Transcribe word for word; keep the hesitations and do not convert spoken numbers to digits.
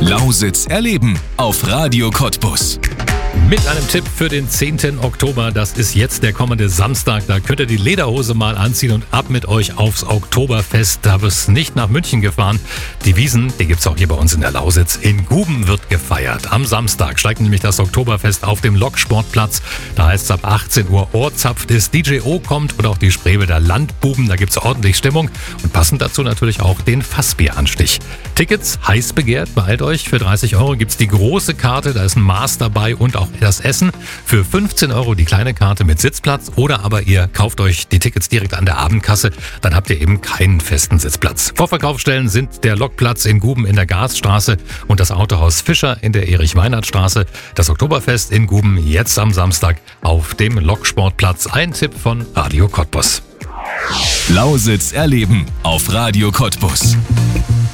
Lausitz erleben auf Radio Cottbus. Mit einem Tipp für den zehnten Oktober, das ist jetzt der kommende Samstag. Da könnt ihr die Lederhose mal anziehen und ab mit euch aufs Oktoberfest. Da wird es nicht nach München gefahren. Die Wiesn, die gibt's auch hier bei uns in der Lausitz. In Guben wird gefeiert. Am Samstag steigt nämlich das Oktoberfest auf dem Loksportplatz. Da heißt es ab achtzehn Uhr Ohrzapft ist, D J O kommt und auch die Spreewälder Landbuben. Da gibt's ordentlich Stimmung und passend dazu natürlich auch den Fassbieranstich. Tickets heiß begehrt, beeilt euch. Für dreißig Euro gibt's die große Karte, da ist ein Maß dabei und auch das Essen. Für fünfzehn Euro die kleine Karte mit Sitzplatz oder aber ihr kauft euch die Tickets direkt an der Abendkasse, dann habt ihr eben keinen festen Sitzplatz. Vorverkaufsstellen sind der Lokplatz in Guben in der Gasstraße und das Autohaus Fischer in der Erich-Meinert-Straße. Das Oktoberfest in Guben jetzt am Samstag auf dem Loksportplatz. Ein Tipp von Radio Cottbus. Lausitz erleben auf Radio Cottbus.